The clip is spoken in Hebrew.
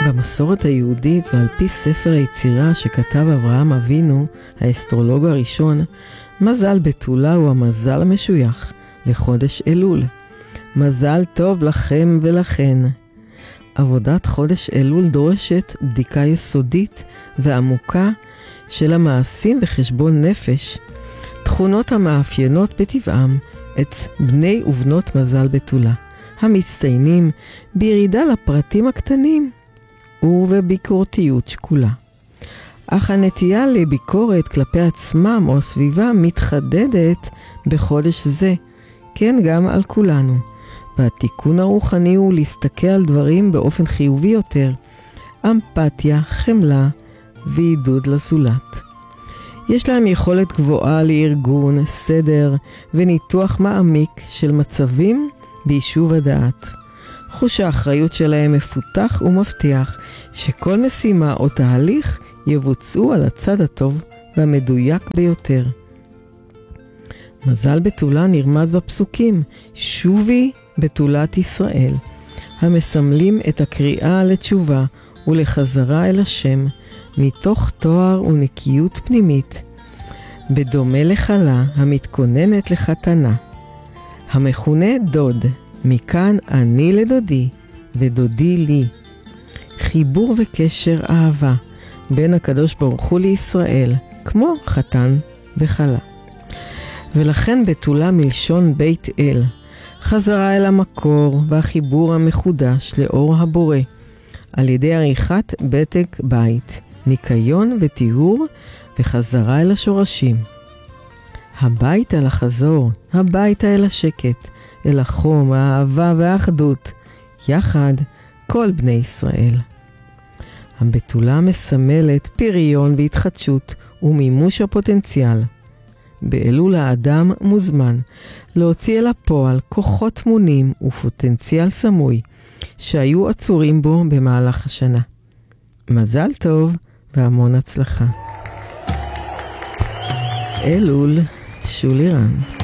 במסורת היהודית ועל פי ספר היצירה שכתב אברהם אבינו, האסטרולוג הראשון, מזל בתולה הוא המזל המשוייך לחודש אלול. מזל טוב לכם ולכן. עבודת חודש אלול דורשת בדיקה יסודית ועמוקה של המעשים וחשבון נפש, תכונות המאפיינות בטבעם את בני ובנות מזל בתולה, המצטיינים בירידה לפרטים הקטנים ובביקורתיות שקולה. אך הנטייה לביקורת כלפי עצמם או הסביבה מתחדדת בחודש זה, כן גם על כולנו. והתיקון הרוחני הוא להסתכל על דברים באופן חיובי יותר, אמפתיה, חמלה ועידוד לזולת. יש להם יכולת גבוהה לארגון, סדר וניתוח מעמיק של מצבים ביישוב הדעת. חוש האחריות שלהם מפותח ומבטיח שכל משימה או תהליך יבוצעו על הצד הטוב והמדויק ביותר. מזל בתולה נרמז בפסוקים שובי בתולת ישראל, המסמלים את הקריאה לתשובה ולחזרה אל השם מתוך תואר ונקיות פנימית, בדומה לחלה המתכוננת לחתנה. המכונה דוד, מכאן אני לדודי ודודי לי. חיבור וקשר אהבה בין הקדוש ברוך הוא לישראל, כמו חתן וחלה. ולכן בתולה מלשון בית אל, חזרה אל המקור והחיבור המחודש לאור הבורא, על ידי עריכת בדק בית, ניקיון וטיהור וחזרה אל השורשים. הביתה לחזור, הביתה אל השקט, אל החום, האהבה והאחדות, יחד כל בני ישראל. הבתולה מסמלת פריון והתחדשות ומימוש הפוטנציאל. באלול האדם מוזמן להוציא אל הפועל כוחות מונים ופוטנציאל סמוי שהיו עצורים בו במהלך השנה. מזל טוב והמון הצלחה. אלול, שולי רן.